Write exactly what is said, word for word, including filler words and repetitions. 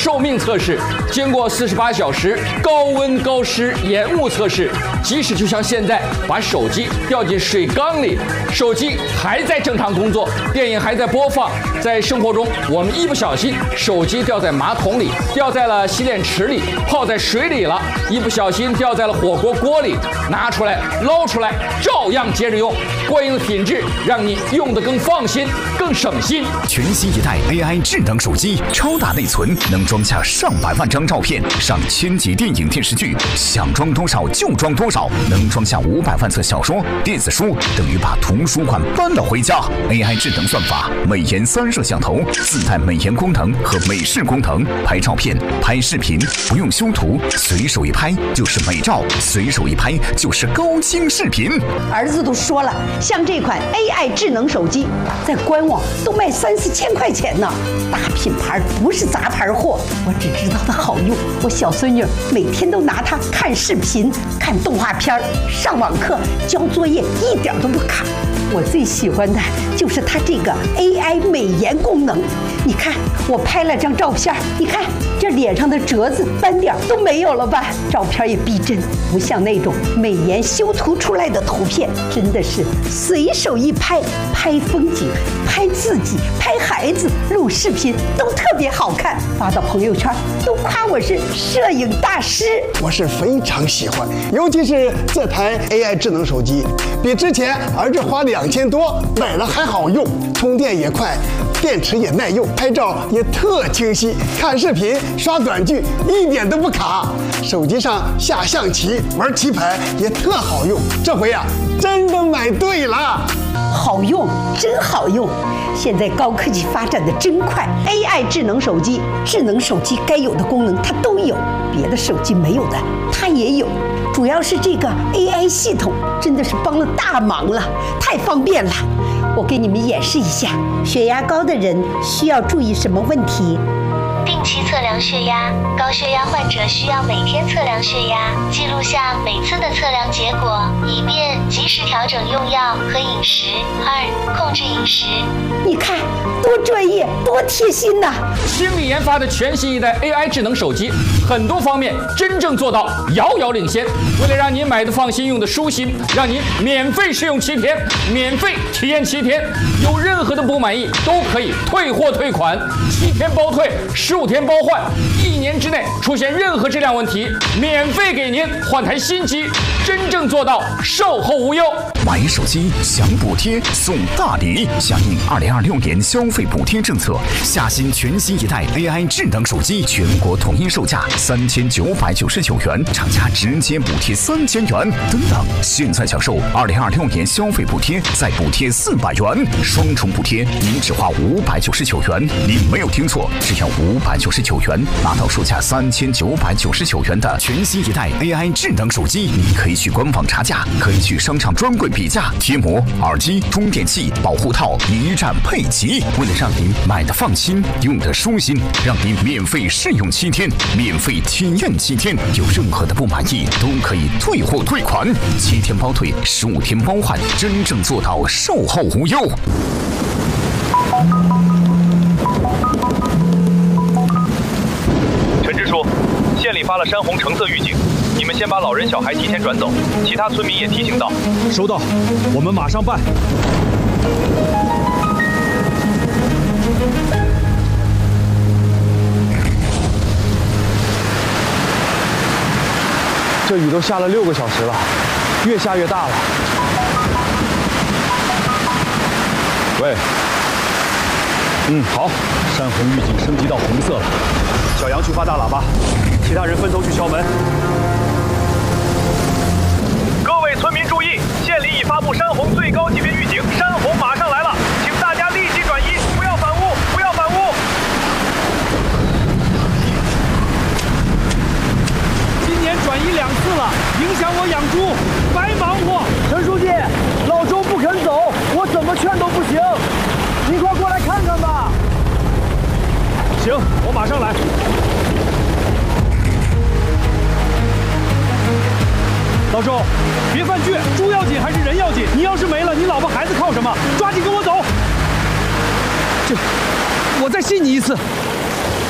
寿命测试，经过四十八小时高温高湿延误测试，即使就像现在把手机掉进水缸里，手机还在正常工作，电影还在播放。在生活中，我们一不小心手机掉在马桶里，掉在了洗脸池里，泡在水里了，一不小心掉在了火锅锅里，拿出来捞出来，照样接着用。过硬的品质让你用得更放心，更省心。 全新一代 A I 智能手机，超大内存，能装下上百万张照片，上千集电影电视剧，想装多少就装多少，能装下五百万册小说、电子书，等于把图书馆搬了回家。A I 智能算法，美颜三摄像头，自带美颜功能和美视功能，拍照片、拍视频不用修图，随手一拍就是美照，随手一拍就是高清视频。 儿子都说了，像这款 A I 智能手机，在官网都卖三四千块钱呢，大品牌不是杂牌货。我只知道它好用，我小孙女每天都拿它看视频、看动画片、上网课、交作业，一点都不卡。我最喜欢的就是它这个 A I 美颜功能。你看，我拍了张照片，你看这脸上的褶子、斑点都没有了吧？照片也逼真，不像那种美颜修图出来的图片，真的是随手一拍，拍风景、拍自己、拍孩子、录视频都特别好看，发到朋友圈都夸我是摄影大师。 我是非常喜欢，尤其是这台 A I 智能手机，比之前儿子花两千多买了还好用，充电也快，电池也耐用，拍照也特清晰，看视频、刷短剧一点都不卡。手机上下象棋、玩棋牌也特好用。这回啊，真的买对了。 好用，真好用！现在高科技发展的真快 ，A I 智能手机，智能手机该有的功能它都有，别的手机没有的它也有。主要是这个 A I 系统真的是帮了大忙了，太方便了。我给你们演示一下，血压高的人需要注意什么问题？ 定期测量血压，高血压患者需要每天测量血压，记录下每次的测量结果，以便及时调整用药和饮食。二、控制饮食。 你看，多专业，多贴心呐！ 星米研发的全新一代 A I 智能手机，很多方面真正做到遥遥领先。为了让您买的放心，用的舒心，让您免费试用七天，免费体验七天，有任何的不满意都可以退货退款，七天包退。十五天包换，一年之内出现任何质量问题，免费给您换台新机，真正做到售后无忧。 买手机享补贴送大礼，响应二零二六年消费补贴政策，下新全新一代 A I 智能手机，全国统一售价三千九百九十九元，厂家直接补贴三千元。等等，现在享受二零二六年消费补贴，再补贴四百元，双重补贴，您只花五百九十九元。您没有听错，只要五百九十九元拿到售价三千九百九十九元的全新一代 A I 智能手机。您可以去官网查价，可以去商场专柜比价，贴膜、耳机、充电器、保护套一站配齐。为了让您买的放心，用的舒心，让您免费试用七天，免费体验七天，有任何的不满意都可以退货退款，七天包退，十五天包换，真正做到售后无忧。 陈支书，县里发了山洪橙色预警，你们先把老人小孩提前转走，其他村民也提醒到。 收到，我们马上办。 这雨都下了六个小时了，越下越大了。 喂，嗯，好，山洪预警升级到红色了。小杨去发大喇叭，其他人分头去敲门。 各位村民注意，县里已发布山洪最高级别预警，山洪马上来了，请大家立即转移，不要反屋，不要反屋。 今年转移两次了，影响我养猪，白忙活。 陈书记，老周不肯走，我怎么劝都不行，你快过来看看吧。 行，我马上来。老周，别犯倔，猪要紧还是人要紧？你要是没了，你老婆孩子靠什么？抓紧跟我走。这，我再信你一次。